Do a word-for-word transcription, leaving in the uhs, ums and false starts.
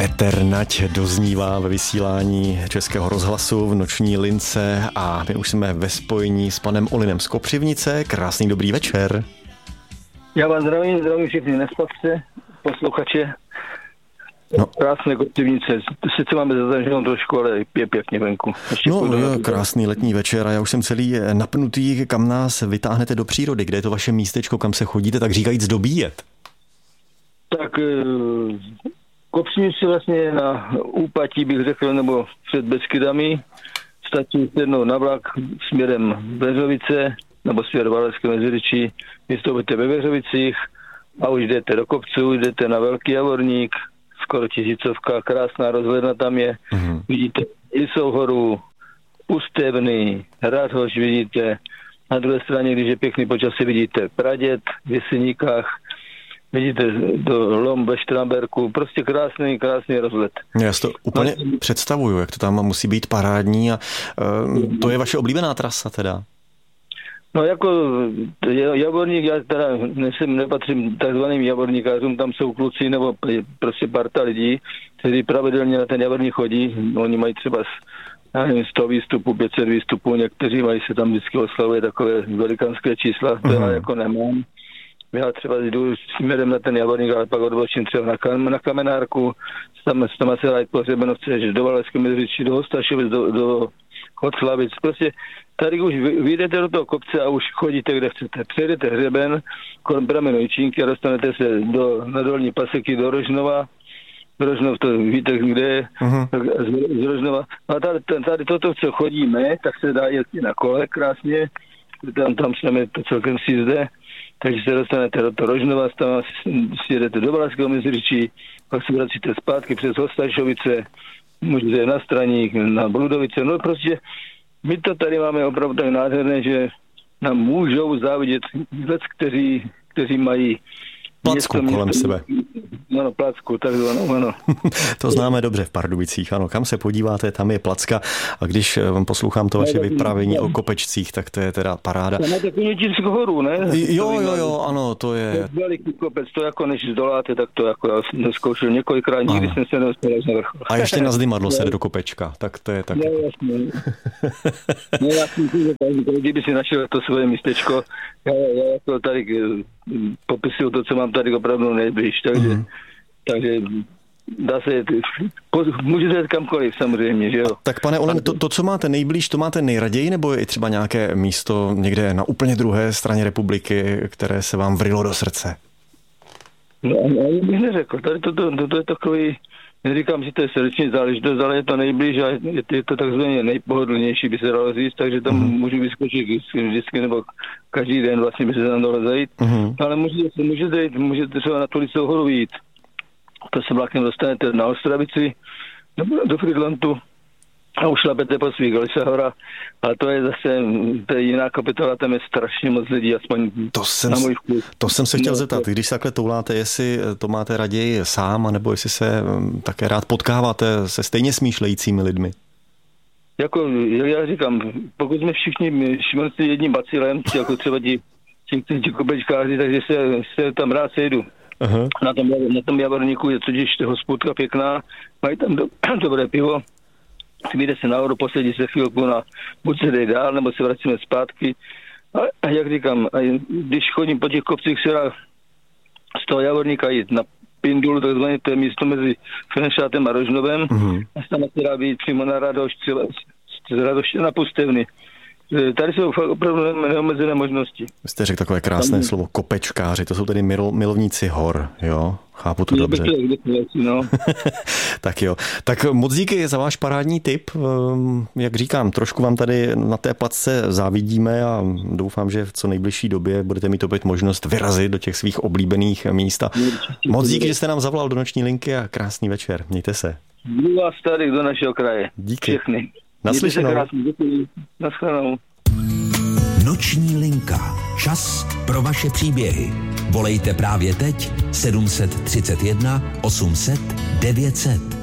Veternať doznívá ve vysílání Českého rozhlasu v noční lince a my už jsme ve spojení s panem Olinem z Kopřivnice. Krásný dobrý večer. Já vás zdravím, zdravím všechny nespavce, posluchače. No. Krásné Kopřivnice. Sice máme zataženou trošku, ale je pěkně venku. Ještě no jo, krásný letní večer a já už jsem celý napnutý, kam nás vytáhnete do přírody. Kde je to vaše místečko, kam se chodíte, tak říkajíc dobíjet? Tak Kopřivnice vlastně na úpatí bych řekl, nebo před Beskydami. Stačí sednout na vlak směrem Veřovice, nebo směr Valašské Meziříčí, vystoupíte ve Veřovicích a už jdete do kopců, jdete na Velký Javorník, skoro tisícovka, krásná rozhledna tam je. Mm-hmm. Vidíte Lisou horu, Ustevný, Radhoš vidíte, na druhé straně, když je pěkný počasí, vidíte Praděd v Jeseníkách, vidíte do Lom ve Štramberku, prostě krásný, krásný rozhled. Já si to úplně no, představuju, jak to tam musí být parádní a uh, to je vaše oblíbená trasa teda? No jako Javorník, já teda nesem, nepatřím takzvaným javorníkářům, tam jsou kluci nebo prostě parta lidí, kteří pravidelně na ten Javorník chodí, oni mají třeba já nevím, sto výstupů, pět set výstupů, někteří mají se tam vždycky oslavuje takové velikánské čísla, to já jako nemám. Já třeba jdu směrem na ten Javorník, ale pak odbočím třeba na, kam, na Kamenárku, tam, tam se dají po Hřebenovce, do Valašské Meziříčí, do Hostašovic, do, do Hoclavic. Prostě tady už vyjdete do toho kopce a už chodíte, kde chcete. Přejdete hřeben, kolem pramenu Jičínky a dostanete se do, na dolní paseky do Rožnova. Rožnov, to víte, kde je, uh-huh. z, z Rožnova. A tady, tady toto, co chodíme, tak se dá jet na kole krásně. Tam, tam jsme to celkem si zde. Takže se dostanete do toho Rožnova, tam si jedete do Valašského Meziříčí, pak se vracíte zpátky přes Hostašovice, můžete na Straník, na Bludovice. No prostě my to tady máme opravdu tak nádherné, že nám můžou závidět věc, kteří, kteří mají placku město, kolem město, sebe. Ano, placku, takzvanou, ano. To známe dobře v Pardubicích, ano. Kam se podíváte, tam je placka a když poslouchám to vaše vyprávění o kopečcích, tak to je teda paráda. To máte Kunětínskou horu, ne? Jo, jo, jo, ano, to je... To je veliký kopec, to jako než zdoláte, tak to jako já jsem zkoušel několikrát, nikdy jsem se nedostal až na vrchol. A ještě na Zdymadlo se jde do kopečka, tak to je tak... No, jasně. No, já si myslím, že kdyby si našel to svoje místečko, já, já jako tady popisuju to, co mám tady opravdu nejblíž, takže, mm. takže dá se, můžete jít kamkoliv samozřejmě, že jo. Tak pane Olen, to, to, co máte nejblíž, to máte nejraději, nebo je i třeba nějaké místo někde na úplně druhé straně republiky, které se vám vrylo do srdce? No, já bych neřekl, tady to, to, to, to je takový, neříkám, že to je srdeční záležitost, ale je to nejblíž a je, je to takzvaně nejpohodlnější, by se dalo říct, takže tam uh-huh. můžu vyskočit vždycky nebo každý den vlastně by se tam dalo zajít, uh-huh. ale můžete, můžete jít, můžete třeba na tu Lisou horu jít, to se vlakem dostanete na Ostravici, nebo do Frýdlantu a ušlapete po svých Lisá hora, ale to je zase, to je jiná kapitola, tam je strašně moc lidí, aspoň to jsem, na můj vkus. To jsem se chtěl no, zeptat, když se takhle touláte, jestli to máte raději sám, anebo jestli se také rád potkáváte se stejně smýšlejícími lidmi? Jako já říkám, pokud jsme všichni šmrci jedním bacilem, jako třeba ti, ti, ti kopečkáři, takže se, se tam rád sejdu. Uh-huh. Na tom, na tom Javorníku je totiž hospůdka pěkná, mají tam do, dobré pivo, vyjde se nahoru, posedí se chvilku na, buď se jde dál, nebo se vracíme zpátky. A, a jak říkám, a když chodím po těch kopcích, se dá z toho Javorníka jít na Pindulu, takzvaně to je místo mezi Frenšátem a Rožnovem, uh-huh. a tam se dá být přímo na Radoš, třeba z Radoště na Pustevny. Tady jsou fakt opravdu neomezené možnosti. Vy jste řekl takové krásné tam slovo kopečkáři, to jsou tedy mil, milovníci hor, jo? Chápu to dobře. No. Tak jo. Tak moc díky za váš parádní tip. Jak říkám, trošku vám tady na té placce závidíme a doufám, že v co nejbližší době budete mít opět možnost vyrazit do těch svých oblíbených míst. A moc díky, že jste nám zavolal do noční linky a krásný večer. Mějte se. Budu vás tady do našeho kraje. Díky. Všechny. Naslyšenou. Naschledanou. Noční linka. Čas pro vaše příběhy. Volejte právě teď sedm set třicet jedna osm set devět set.